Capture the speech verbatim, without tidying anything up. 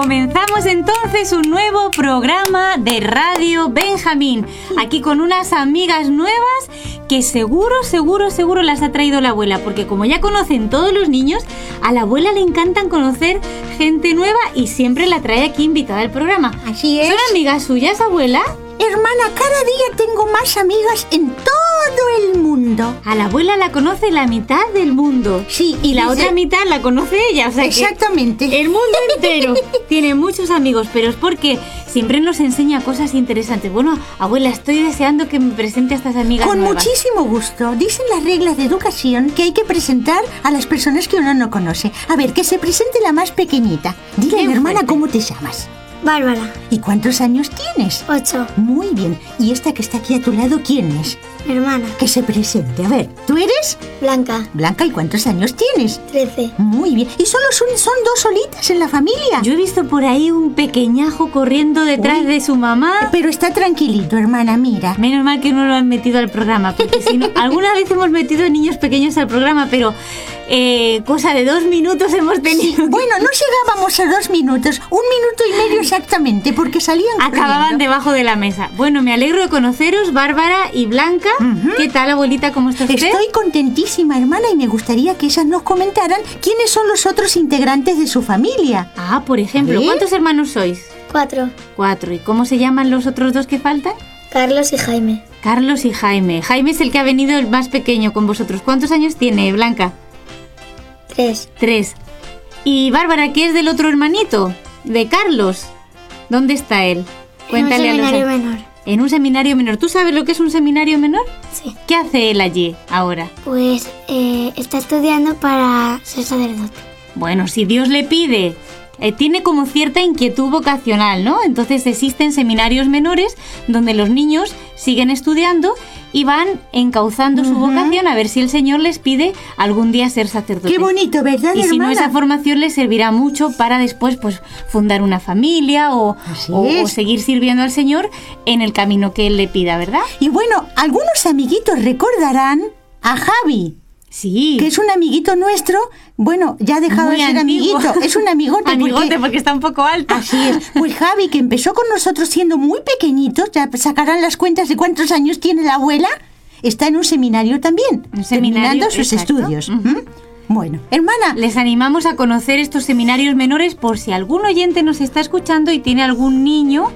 Comenzamos entonces un nuevo programa de Radio Benjamín, aquí con unas amigas nuevas que seguro, seguro, seguro las ha traído la abuela, porque como ya conocen todos los niños, a la abuela le encantan conocer gente nueva y siempre la trae aquí invitada al programa. Así es. ¿Son amigas suyas, abuela? Hermana, cada día tengo más amigas en todo el mundo. A la abuela la conoce la mitad del mundo. Sí, y la desde... otra mitad la conoce ella, o sea Exactamente. que el mundo entero tiene muchos amigos, pero es porque siempre nos enseña cosas interesantes. Bueno, abuela, estoy deseando que me presente a estas amigas Con nuevas. muchísimo gusto. Dicen las reglas de educación que hay que presentar a las personas que uno no conoce. A ver, que se presente la más pequeñita. Dile, Bien hermana, fuerte. ¿cómo te llamas? Bárbara. ¿Y cuántos años tienes? Ocho. Muy bien. ¿Y esta que está aquí a tu lado, quién es? Mi hermana. Que se presente. A ver, ¿tú eres? Blanca. Blanca, ¿y cuántos años tienes? Trece. Muy bien. ¿Y solo son, son dos solitas en la familia? Yo he visto por ahí un pequeñajo corriendo detrás Uy. de su mamá. Pero está tranquilito, hermana, mira. Menos mal que no lo han metido al programa, porque si no, alguna vez hemos metido niños pequeños al programa, pero eh, cosa de dos minutos hemos tenido. que- Bueno, no llegábamos a dos minutos, un minuto y medio exactamente, porque salían Acababan corriendo. debajo de la mesa. Bueno, me alegro de conoceros, Bárbara y Blanca. Ujú. ¿Qué tal, abuelita? ¿Cómo está usted? Estoy contentísima, hermana, y me gustaría que ellas nos comentaran quiénes son los otros integrantes de su familia. Ah, por ejemplo, A ver. ¿cuántos hermanos sois? Cuatro. Cuatro. ¿Y cómo se llaman los otros dos que faltan? Carlos y Jaime. Carlos y Jaime. Jaime es el que ha venido el más pequeño con vosotros. ¿Cuántos años tiene, Blanca? Tres. Tres. ¿Y Bárbara, qué es del otro hermanito? De Carlos. ¿Dónde está él? Cuéntale en un a los... seminario menor. En un seminario menor. ¿Tú sabes lo que es un seminario menor? Sí. ¿Qué hace él allí ahora? Pues eh, está estudiando para ser sacerdote. Bueno, si Dios le pide, eh, tiene como cierta inquietud vocacional, ¿no? Entonces existen seminarios menores donde los niños siguen estudiando y van encauzando su Ujú. vocación a ver si el Señor les pide algún día ser sacerdotes. Qué bonito, ¿verdad, Y si no, hermana? esa formación les servirá mucho para después pues fundar una familia o, Así o- es. o seguir sirviendo al Señor en el camino que Él le pida, ¿verdad? Y bueno, algunos amiguitos recordarán a Javi, Sí. que es un amiguito nuestro. Bueno, ya ha dejado Muy de ser antiguo. amiguito, es un amigote. Amigote porque... porque está un poco alto. Así es. Pues Javi, que empezó con nosotros siendo muy pequeñitos, ya sacarán las cuentas de cuántos años tiene la abuela, está en un seminario también, Un seminario, terminando sus exacto. estudios. Ujú. ¿Mm? Bueno, hermana, Les animamos a conocer estos seminarios menores por si algún oyente nos está escuchando y tiene algún niño